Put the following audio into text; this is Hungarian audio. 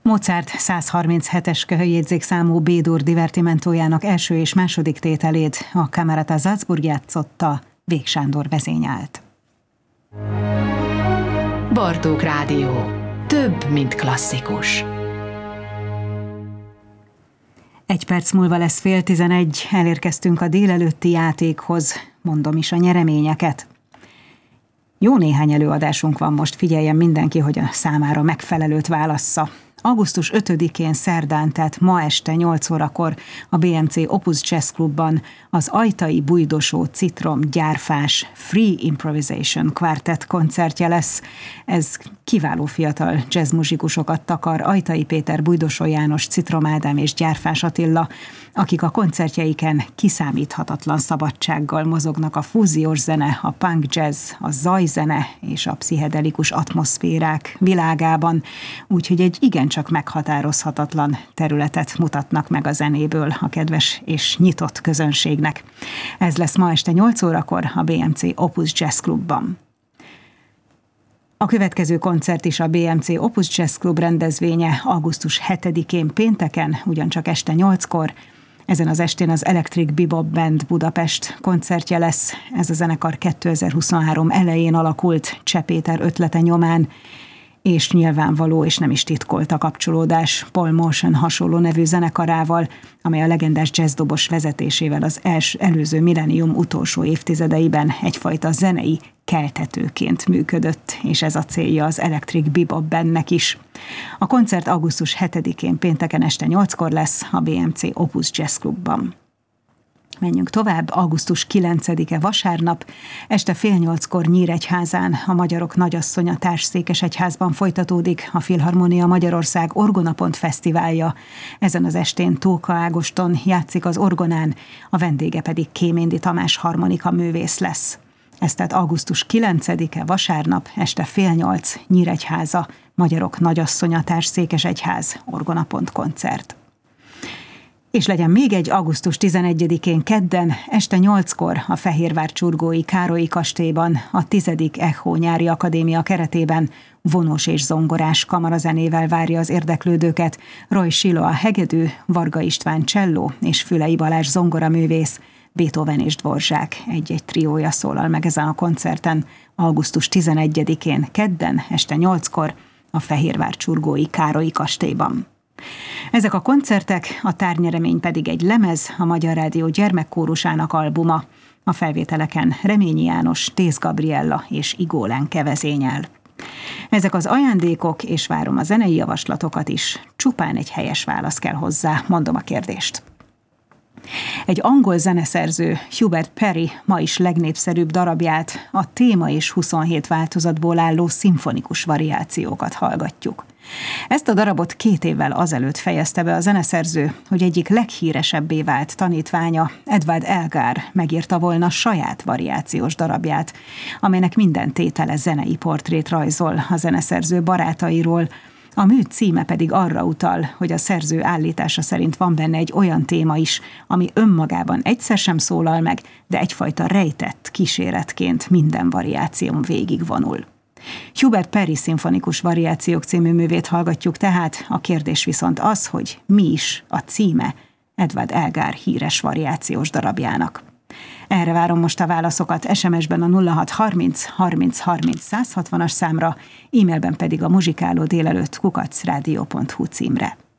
Mozart 137-es köhöjjegyzékszámú B-dur divertimentójának első és második tételét a Kamerata Salzburg játszotta, Vég Sándor vezényelt. Bartók Rádió. Több, mint klasszikus. 1 perc múlva lesz 10:30, elérkeztünk a délelőtti játékhoz, mondom is a nyereményeket. Jó néhány előadásunk van most, figyeljen mindenki, hogy a számára megfelelőt válassza. Augusztus 5-én szerdán, tehát ma este 8 órakor a BMC Opus Jazz Clubban az Ajtai Bújdosó Citrom Gyárfás Free Improvisation Quartet koncertje lesz. Ez kiváló fiatal jazzmuzsikusokat takar, Ajtai Péter, Bújdosó János, Citrom Ádám és Gyárfás Attila, akik a koncertjeiken kiszámíthatatlan szabadsággal mozognak a fúziós zene, a punk jazz, a zajzene és a pszichedelikus atmoszférák világában, úgyhogy egy igencsak meghatározhatatlan területet mutatnak meg a zenéből a kedves és nyitott közönségnek. Ez lesz ma este 8 órakor a BMC Opus Jazz Clubban. A következő koncert is a BMC Opus Jazz Club rendezvénye augusztus 7-én pénteken, ugyancsak este 8-kor. Ezen az estén az Electric Bebop Band Budapest koncertje lesz. Ez a zenekar 2023 elején alakult Cseh Péter ötlete nyomán, és nyilvánvaló és nem is titkolt a kapcsolódás Paul Motion hasonló nevű zenekarával, amely a legendás jazzdobos vezetésével az előző millennium utolsó évtizedeiben egyfajta zenei keltetőként működött, és ez a célja az Electric Bebop Bandnek is. A koncert augusztus 7-én pénteken este 8-kor lesz a BMC Opus Jazz Clubban. Menjünk tovább, augusztus 9-e vasárnap, este 7:30 Nyíregyházán a Magyarok Nagyasszonya Társszékesegyházban folytatódik a Filharmonia Magyarország Orgonapont Fesztiválja. Ezen az estén Tóka Ágoston játszik az orgonán, a vendége pedig Kéméndi Tamás harmonika művész lesz. Ez tehát augusztus 9-e vasárnap, este 7:30 Nyíregyháza, Magyarok Nagyasszonya Társszékesegyház Orgonapont koncert. És legyen még egy augusztus 11-én kedden, este 8-kor a Fehérvár Csurgói Károlyi Kastélyban, a 10. Echo Nyári Akadémia keretében vonós és zongorás kamarazenével várja az érdeklődőket Roy Siloa hegedű, Varga István cselló és Fülei Balázs zongoraművész, Beethoven és Dvorzsák egy-egy triója szólal meg ezen a koncerten, augusztus 11-én kedden, este 8-kor a Fehérvár Csurgói Károlyi Kastélyban. Ezek a koncertek, a tárnyeremény pedig egy lemez, a Magyar Rádió gyermekkórusának albuma. A felvételeken Reményi János, Tész Gabriella és Igó Lenke vezényel. Ezek az ajándékok, és várom a zenei javaslatokat is. Csupán egy helyes válasz kell hozzá, mondom a kérdést. Egy angol zeneszerző, Hubert Parry ma is legnépszerűbb darabját, a téma és 27 változatból álló szimfonikus variációkat hallgatjuk. Ezt a darabot 2 évvel azelőtt fejezte be a zeneszerző, hogy egyik leghíresebbé vált tanítványa, Edward Elgar megírta volna saját variációs darabját, amelynek minden tétele zenei portrét rajzol a zeneszerző barátairól. A mű címe pedig arra utal, hogy a szerző állítása szerint van benne egy olyan téma is, ami önmagában egyszer sem szólal meg, de egyfajta rejtett kíséretként minden variáción végigvonul. Hubert Parry szimfonikus variációk című művét hallgatjuk tehát, a kérdés viszont az, hogy mi is a címe Edward Elgar híres variációs darabjának. Erre várom most a válaszokat SMS-ben a 0630 30 30 160-as számra, e-mailben pedig a muzsikálódélelőtt @radio.hu címre.